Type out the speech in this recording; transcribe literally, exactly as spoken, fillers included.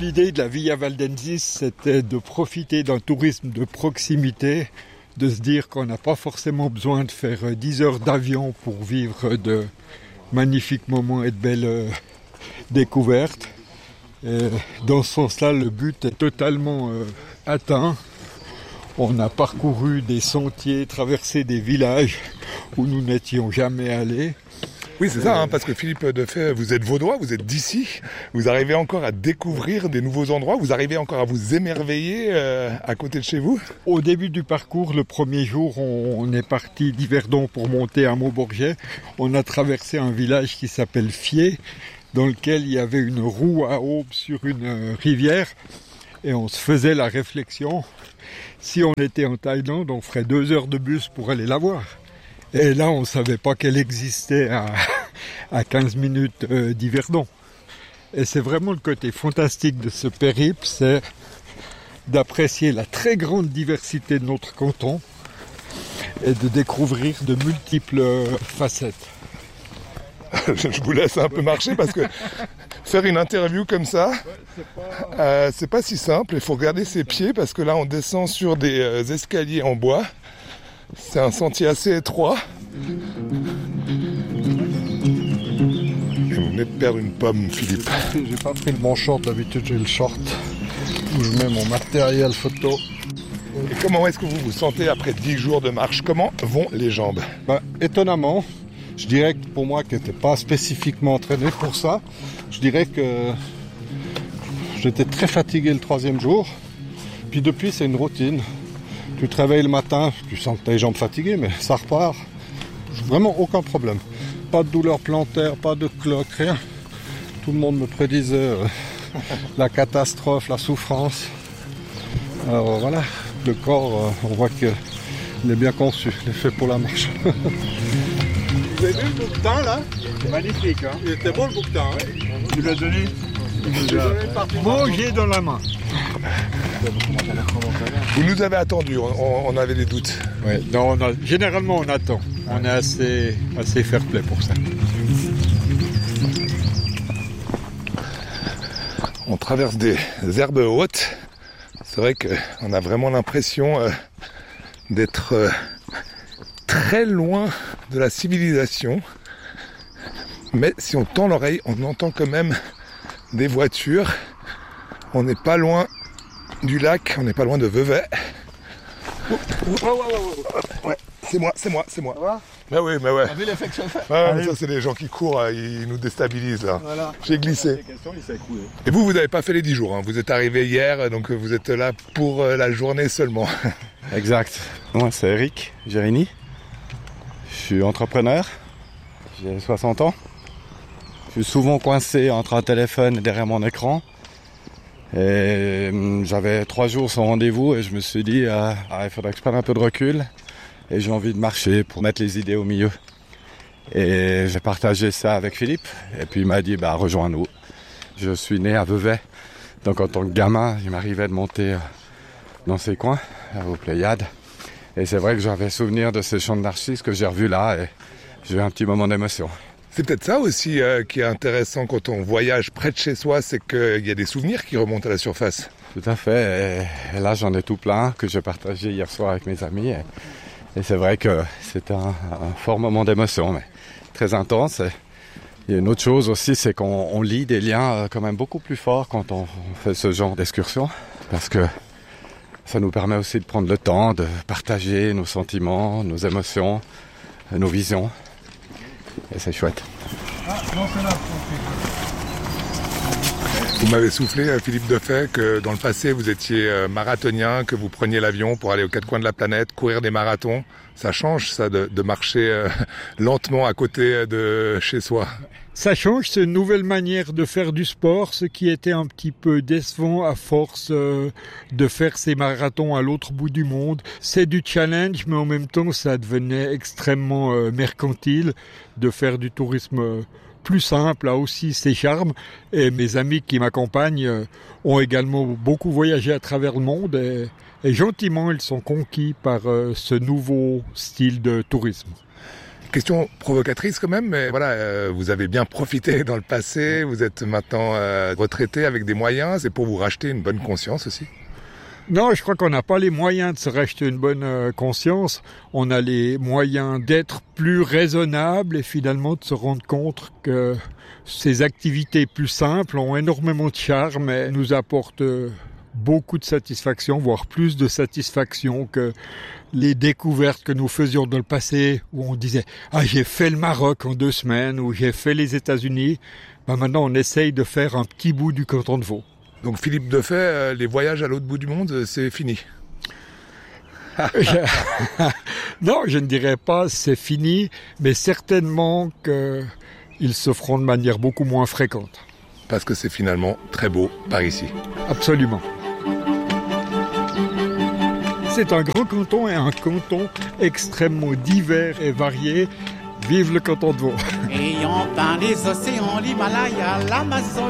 l'idée de la Via Valdensis, c'était de profiter d'un tourisme de proximité, de se dire qu'on n'a pas forcément besoin de faire dix heures d'avion pour vivre de magnifiques moments et de belles euh, découvertes. Et dans ce sens-là, le but est totalement euh, atteint. On a parcouru des sentiers, traversé des villages où nous n'étions jamais allés. Oui, c'est ça, hein, parce que Philippe Defay, vous êtes vaudois, vous êtes d'ici, vous arrivez encore à découvrir des nouveaux endroits, vous arrivez encore à vous émerveiller euh, à côté de chez vous. Au début du parcours, le premier jour, on, on est parti d'Yverdon pour monter à Maubourget. On a traversé un village qui s'appelle Fier, dans lequel il y avait une roue à aube sur une euh, rivière, et on se faisait la réflexion, si on était en Thaïlande, on ferait deux heures de bus pour aller la voir. Et là, on ne savait pas qu'elle existait à, à quinze minutes euh, d'Yverdon. Et c'est vraiment le côté fantastique de ce périple, c'est d'apprécier la très grande diversité de notre canton et de découvrir de multiples euh, facettes. Je vous laisse un peu marcher parce que faire une interview comme ça, euh, c'est pas si simple. Il faut regarder ses pieds parce que là, on descend sur des euh, escaliers en bois. C'est un sentier assez étroit. Et vous venez de perdre une pomme, Philippe. J'ai pas pris le bon short, d'habitude j'ai le short où je mets mon matériel photo. Et comment est-ce que vous vous sentez après dix jours de marche? Comment vont les jambes? Ben, étonnamment, je dirais que pour moi qui n'étais pas spécifiquement entraîné pour ça, je dirais que j'étais très fatigué le troisième jour. Puis depuis, c'est une routine. Tu te réveilles le matin, tu sens que tu as les jambes fatiguées, mais ça repart. Vraiment aucun problème. Pas de douleur plantaire, pas de cloque, rien. Tout le monde me prédisait euh, la catastrophe, la souffrance. Alors voilà, le corps, euh, on voit qu'il est bien conçu, il est fait pour la marche. Vous avez vu le bouquetin là? C'est magnifique, hein? Il était beau le bouquetin, hein? Tu l'as donné? Moi, j'ai dans la main. Vous nous avez attendu, on, on avait des doutes. Ouais, non, on a, généralement on attend. On est assez, assez fair-play pour ça. On traverse des herbes hautes. C'est vrai qu'on a vraiment l'impression euh, d'être euh, très loin de la civilisation. Mais si on tend l'oreille, on entend quand même des voitures. On n'est pas loin du lac, on n'est pas loin de Vevey. Oh, oh, oh, oh, oh. Ouais, c'est moi, c'est moi, c'est moi. Ça va? Mais oui, mais ouais. T'as vu l'effet que ça fait? Ouais, mais ça c'est les gens qui courent, ils nous déstabilisent là. Voilà. J'ai glissé. Et vous, vous n'avez pas fait les dix jours, hein. Vous êtes arrivé hier, donc vous êtes là pour la journée seulement. Exact. Moi c'est Eric Gérini. Je suis entrepreneur. J'ai soixante ans. Je suis souvent coincé entre un téléphone et derrière mon écran. Et j'avais trois jours sans rendez-vous et je me suis dit ah, ah, il faudrait que je prenne un peu de recul et j'ai envie de marcher pour mettre les idées au milieu. Et j'ai partagé ça avec Philippe et puis il m'a dit bah rejoins-nous. Je suis né à Vevey, donc en tant que gamin il m'arrivait de monter dans ces coins, aux Pléiades. Et c'est vrai que j'avais souvenir de ces champs de narcisses que j'ai revus là et j'ai eu un petit moment d'émotion. C'est peut-être ça aussi euh, qui est intéressant quand on voyage près de chez soi, c'est qu'il y a des souvenirs qui remontent à la surface. Tout à fait, et, et là j'en ai tout plein que j'ai partagé hier soir avec mes amis. Et, et c'est vrai que c'était un, un fort moment d'émotion, mais très intense. Et il y a une autre chose aussi, c'est qu'on on lie des liens quand même beaucoup plus forts quand on, on fait ce genre d'excursion. Parce que ça nous permet aussi de prendre le temps de partager nos sentiments, nos émotions, nos visions. Et c'est chouette. Ah, non, c'est là. Vous m'avez soufflé, Philippe Defay, que dans le passé vous étiez marathonien, que vous preniez l'avion pour aller aux quatre coins de la planète, courir des marathons. Ça change ça de, de marcher euh, lentement à côté de chez soi. Ça change, c'est une nouvelle manière de faire du sport, ce qui était un petit peu décevant à force euh, de faire ces marathons à l'autre bout du monde. C'est du challenge, mais en même temps ça devenait extrêmement euh, mercantile de faire du tourisme euh, plus simple, a aussi ses charmes. Et mes amis qui m'accompagnent euh, ont également beaucoup voyagé à travers le monde et, et gentiment ils sont conquis par euh, ce nouveau style de tourisme. Question provocatrice quand même, mais voilà, euh, vous avez bien profité dans le passé, vous êtes maintenant euh, retraité avec des moyens, c'est pour vous racheter une bonne conscience aussi? Non, je crois qu'on n'a pas les moyens de se racheter une bonne euh, conscience. On a les moyens d'être plus raisonnable et finalement de se rendre compte que ces activités plus simples ont énormément de charme et nous apportent beaucoup de satisfaction, voire plus de satisfaction que les découvertes que nous faisions dans le passé où on disait « Ah, j'ai fait le Maroc en deux semaines » ou « J'ai fait les États-Unis ». Ben maintenant, on essaye de faire un petit bout du canton de Vaud. Donc Philippe Defay, euh, les voyages à l'autre bout du monde, c'est fini? Non, je ne dirais pas c'est fini, mais certainement qu'ils se feront de manière beaucoup moins fréquente. Parce que c'est finalement très beau par ici. Absolument. C'est un grand canton et un canton extrêmement divers et varié. Vive le canton de Vaud. Ayant peint les océans, l'Himalaya, l'Amazone.